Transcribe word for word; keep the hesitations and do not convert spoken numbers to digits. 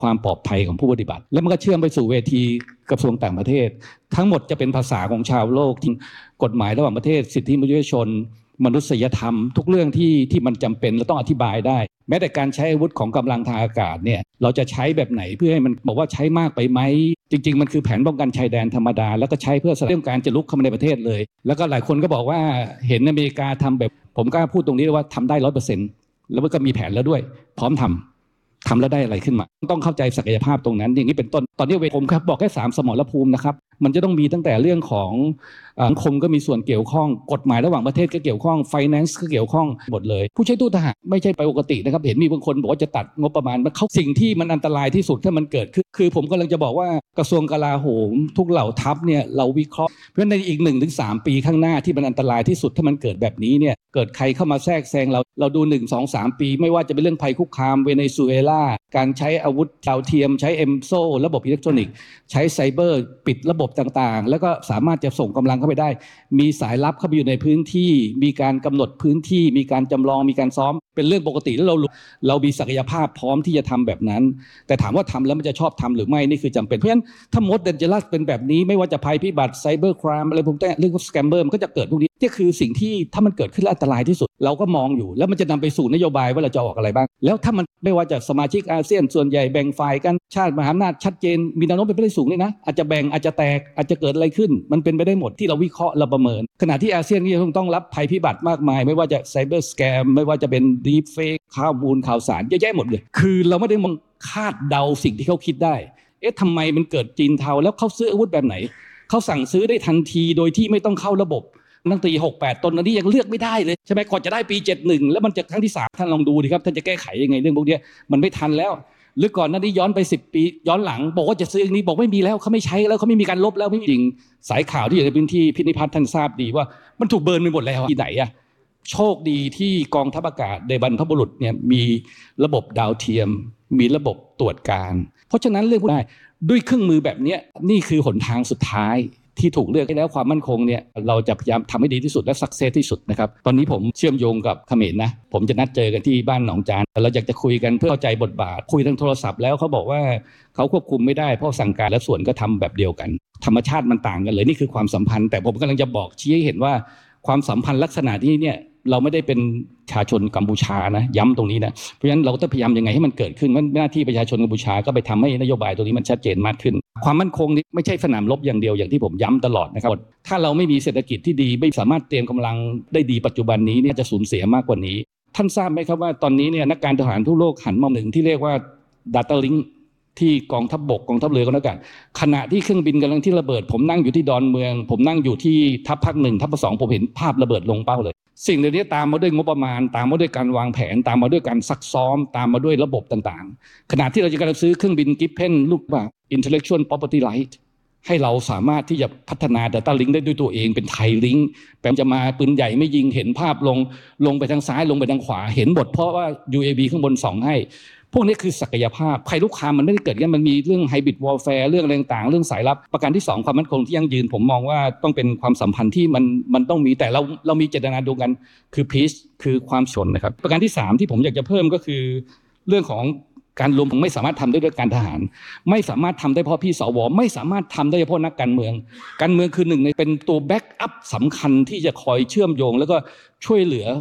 ความปลอดภัยของผู้ปฏิบัติแล้วมันก็เชื่อมไปสู่เวทีกระทรวงต่างประเทศทั้งหมดจะเป็นภาษาของชาวโลกที่กฎหมายระหว่างประเทศสิทธิมนุษยชนมนุษยธรรมทุกเรื่องที่ที่มันจำเป็นและต้องอธิบายได้แม้แต่การใช้อาวุธของกำลังทางอากาศเนี่ยเราจะใช้แบบไหนเพื่อให้มันบอกว่าใช้มากไปไหมจริงๆมันคือแผนป้องกันชายแดนธรรมดาแล้วก็ใช้เพื่อเรื่องการจะลุกเข้ามาในประเทศเลยแล้วก็หลายคนก็บอกว่าเห็นอเมริกาทำแบบผมกล้าพูดตรงนี้ว่าทำได้ร้อยเปอร์เซ็นต์แล้วก็มีแผนแล้วด้วยพร้อมทำทำแล้วได้อะไรขึ้นมาต้องเข้าใจศักยภาพตรงนั้นอย่างนี้เป็นต้นตอนนี้ผมครับบอกแค่สามสมรภูมินะครับมันจะต้องมีตั้งแต่เรื่องของสังคมก็มีส่วนเกี่ยวข้องกฎหมายระหว่างประเทศก็เกี่ยวข้อง finance ก็เกี่ยวข้องหมดเลยผู้ใช้ตู้ทหารไม่ใช่ไปปกตินะครับเห็นมีบางคนบอกว่าจะตัดงบประมาณมันเข้าสิ่งที่มันอันตรายที่สุดถ้ามันเกิดขึ้นคือผมกำลังจะบอกว่ากระทรวงกลาโหมทุกเหล่าทัพเนี่ยเราวิเคราะห์เพราะในอีก หนึ่งถึงสาม ปีข้างหน้าที่มันอันตรายที่สุดถ้ามันเกิดแบบนี้เนี่ยเกิดใครเข้ามาแทรกแซงเราเราดูหนึ่ง สอง สามปีไม่ว่าจะเป็นเรื่องภัยคุกคามเวเนซุเอลาการใช้อาวุธดาวเทียมใช้เอ็มโซระบบอิเล็กทรอนิกส์ใช้ไซเบอร์ปิดระบบต่างๆแล้วก็สามารถจะส่งกำลังเข้าไปได้มีสายลับเข้าไปอยู่ในพื้นที่มีการกำหนดพื้นที่มีการจำลองมีการซ้อมเป็นเรื่องปกติแล้วเราเรามีศักยภาพพร้อมที่จะทำแบบนั้นแต่ถามว่าทำแล้วมันจะชอบทำหรือไม่นี่คือจำเป็นเพราะฉะนั้นถ้า most dangerous เป็นแบบนี้ไม่ว่าจะภัยพิบัติไซเบอร์ครามอะไรพวกนี้เรื่องของสแกมเมอร์มันก็จะเกิดพวกนี้นี่คือสิ่งที่ถ้ามันเกิดขึ้นแล้วอันตรายที่สุดเราก็มองอยู่แล้วมันจะนำไปสู่นโยบายว่าเราจะออกอะไรบ้างแล้วถ้ามันไม่ว่าจะสมาชิกอาเซียนส่วนใหญ่แบ่งฝ่ายกันชาติมหาอำนาจชัดเจนมีแนวโน้มเป็นไปได้สูงเลยนะอาจจะแบ่งอาจจะแตกอาจจะเกิดอะไรขึ้นมันเป็นไปได้หมดที่เราวิเคราะห์เราประเมินขณะที่อาเซียนนี่ต้องรับภัยพิบัติมากมายไม่ว่าจะไซเบอร์สแกมไม่ว่าจะเป็นดีฟเฟคข้อมูลข่าวสารเยอะแยะหมดเลยคือเราไม่ได้มองคาดเดาสิ่งที่เขาคิดได้เอ๊ะทำไมมันเกิดจีนเทาแล้วเขาซื้ออาวุธแบบไหนเขาสั่งซื้อได้ทันทีโดยที่ไม่ต้องเข้าระบบตั้งแต่หกแปดตนอันนี้ยังเลือกไม่ได้เลยใช่ไหมก่อนจะได้ปีเจ็ดสิบเอ็ดแล้วมันจะครั้งที่สามท่านลองดูดิครับท่านจะแก้ไขยังไงเรื่องพวกนี้มันไม่ทันแล้วหรือก่อนหน้านี้ย้อนไปสิบปีย้อนหลังบอกว่าจะซื้ออย่างนี้บอกไม่มีแล้วเขาไม่ใช้แล้วเขาไม่มีการลบแล้วไม่จริงสายข่าวที่อยู่ในพื้นที่พินิพัฒน์ท่านทราบดีว่ามันถูกเบิร์นไปหมดแล้วที่ไหนอะโชคดีที่กองทัพอากาศในบรรพบุรุษเนี่ยมีระบบดาวเทียมมีระบบตรวจการเพราะฉะนั้นเรื่องพวกนี้ด้วยเครื่องมือแบบนี้นี่คือหนทางสุดท้ายที่ถูกเลือกให้แล้วความมั่นคงเนี่ยเราจะพยายามทำให้ดีที่สุดและสักเซสที่สุดนะครับตอนนี้ผมเชื่อมโยงกับเขมรนะผมจะนัดเจอกันที่บ้านหนองจานเราอยากจะคุยกันเพื่อเข้าใจบทบาทคุยทางโทรศัพท์แล้วเขาบอกว่าเขาควบคุมไม่ได้เพราะสั่งการและส่วนก็ทำแบบเดียวกันธรรมชาติมันต่างกันเลยนี่คือความสัมพันธ์แต่ผมกำลังจะบอกชี้ให้เห็นว่าความสัมพันธ์ลักษณะนี้เนี่ยเราไม่ได้เป็นประชาชนกัมพูชานะย้ำตรงนี้นะเพราะฉะนั้นเราต้องพยายามยังไงให้มันเกิดขึ้นมันหน้าที่ประชาชนกัมพูชาก็ไปทำให้นโยบายตรงนี้มันชัดเจนมากขึ้นความมั่นคงนี้ไม่ใช่สนามรบอย่างเดียวอย่างที่ผมย้ำตลอดนะครับถ้าเราไม่มีเศรษฐกิจที่ดีไม่สามารถเตรียมกำลังได้ดีปัจจุบันนี้เนี่ยจะสูญเสียมากกว่านี้ท่านทราบไหมครับว่าตอนนี้เนี่ยนักการทหารทั่วโลกหันมาหนึ่งที่เรียกว่า Data Link ที่กองทัพบกกองทัพเรือก็แล้วกันขณะที่เครื่องบินกำลังที่ระเบิดผมนั่งอยู่ที่ดอนเมืองผมนั่งอยู่ที่ทัพภาคหนึ่งทัพสองผมเห็นภาพระเบิดลงเป้าเลยสิ่งเหล่านี้ตามมาด้วยงบประมาณตามมาด้วยการวางแผนตามมาด้วยการซักซ้อมตามมาด้วยระบบต่างๆขณะที่เราจะกำลังซื้อเครื่องบินกิฟเพนลูกว่า Intellectual Property Right ให้เราสามารถที่จะพัฒนา Data Link ได้ด้วยตัวเองเป็นไทยลิงก์แปมจะมาปืนใหญ่ไม่ยิงเห็นภาพลงลงไปทางซ้ายลงไปทางขวาเห็นหมดเพราะว่า ยู เอ วี ข้างบนส่องให้พวกนี้คือศักยภาพภัยคุกคามมันไม่ได้เกิดกันมันมีเรื่องไฮบริดวอลแฟร์เรื่องอะไรต่างๆเรื่องสายลับประการที่สองความมั่นคงที่ยั่งยืนผมมองว่าต้องเป็นความสัมพันธ์ที่มันมันต้องมีแต่เราเรามีเจตนาเดียวกันคือ peace คือความชนนะครับประการที่สามที่ผมอยากจะเพิ่มก็คือเรื่องของการรวมไม่สามารถทำได้ด้วยการทหารไม่สามารถทำได้เพราะพี่สวไม่สามารถทำได้เฉพาะนักการเมืองการเมืองคือหนึ่งในเป็นตัวแบ็กอัพสำคัญที่จะคอยเชื่อมโยงแล้วก็ช่วยเหลือ